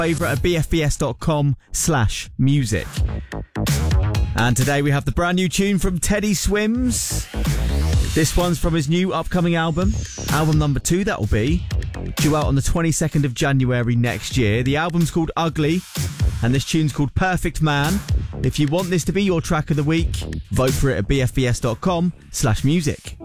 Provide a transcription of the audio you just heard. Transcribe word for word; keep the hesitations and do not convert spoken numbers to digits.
favourite at b f b s dot com slash music. And today we have the brand new tune from Teddy Swims. This one's from his new upcoming album, album number two, that will be, due out on the twenty-second of January next year. The album's called Ugly, and this tune's called Perfect Man. If you want this to be your track of the week, vote for it at b f b s dot com slash music.